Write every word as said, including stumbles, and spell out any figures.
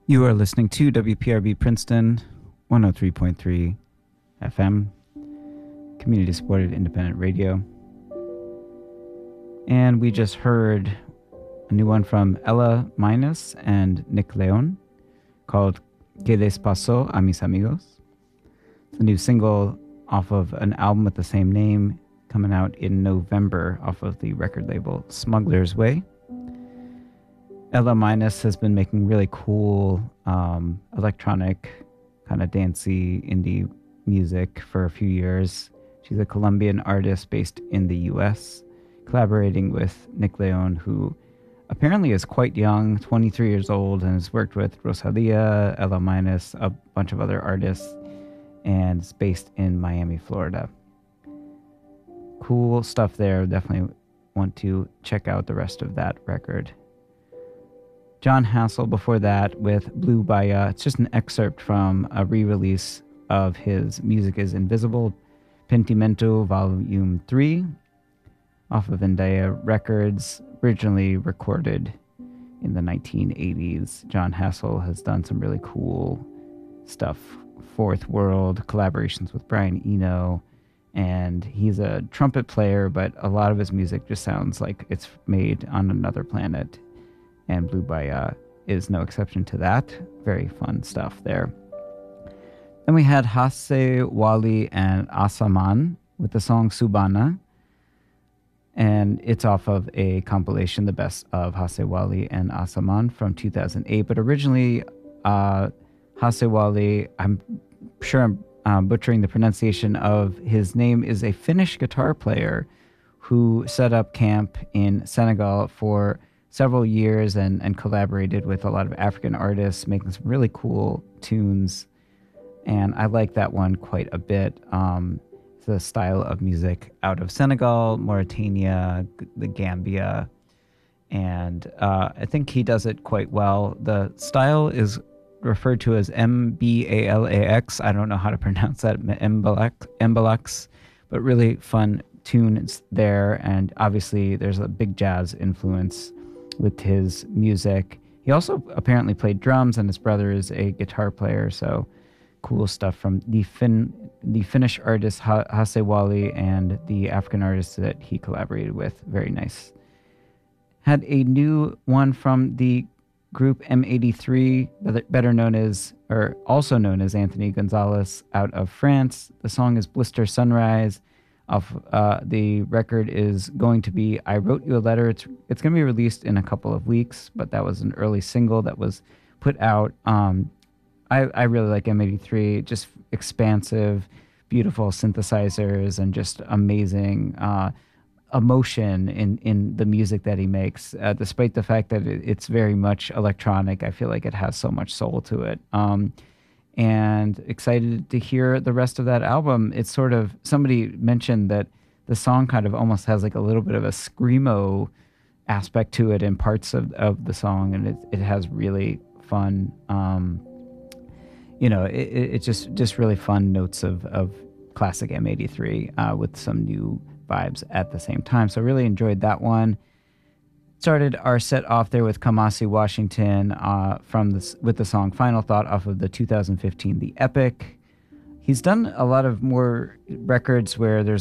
You are listening to W P R B Princeton, one oh three point three F M, community-supported independent radio. And we just heard a new one from Ella Minus and Nick Leon called ¿Qué les pasó a mis amigos? It's a new single off of an album with the same name coming out in November off of the record label Smuggler's Way. Ella Minus has been making really cool um, electronic, kind of dancey indie music for a few years. She's a Colombian artist based in the U S, collaborating with Nick Leon, who apparently is quite young, twenty-three years old, and has worked with Rosalia, Ella Minus, a bunch of other artists, and is based in Miami, Florida. Cool stuff there. Definitely want to check out the rest of that record. Jon Hassell before that with Blue Bahia. It's just an excerpt from a re-release of his Music is Invisible, Pentimento Volume three, off of Vendaya Records, originally recorded in the nineteen eighties. Jon Hassell has done some really cool stuff. Fourth World, collaborations with Brian Eno, and he's a trumpet player, but a lot of his music just sounds like it's made on another planet. And Blue Bahia is no exception to that. Very fun stuff there. Then we had Hasse Wali and Asaman with the song Subana. And it's off of a compilation, The Best of Hasse Wali and Asaman from two thousand eight. But originally, uh, Hasse Wali, I'm sure I'm um, butchering the pronunciation of his name, is a Finnish guitar player who set up camp in Senegal for several years and, and collaborated with a lot of African artists, making some really cool tunes. And I like that one quite a bit. Um, the style of music out of Senegal, Mauritania, the Gambia. And uh, I think he does it quite well. The style is referred to as M B A L A X. I don't know how to pronounce that, Mbalax, but really fun tunes there. And obviously there's a big jazz influence with his music. He also apparently played drums, and his brother is a guitar player, so cool stuff from the Fin the Finnish artist ha- Hasse Wali and the African artists that he collaborated with. Very nice. Had a new one from the group M eighty-three, better known as, or also known as Anthony Gonzalez, out of France. The song is Blister Sunrise. Off uh, the record is going to be I Wrote You a Letter. It's it's going to be released in a couple of weeks, but that was an early single that was put out. Um, I, I really like M eighty-three, just expansive, beautiful synthesizers, and just amazing uh, emotion in, in the music that he makes. Uh, despite the fact that it, it's very much electronic, I feel like it has so much soul to it. Um, and excited to hear the rest of that album. It's sort of, somebody mentioned that the song kind of almost has like a little bit of a screamo aspect to it in parts of, of the song, and it, it has really fun, um, you know, it, it's just, just really fun notes of, of classic M eighty-three uh, with some new vibes at the same time. So really enjoyed that one. Started our set off there with Kamasi Washington uh, from this with the song Final Thought off of the two thousand fifteen The Epic. He's done a lot of more records where there's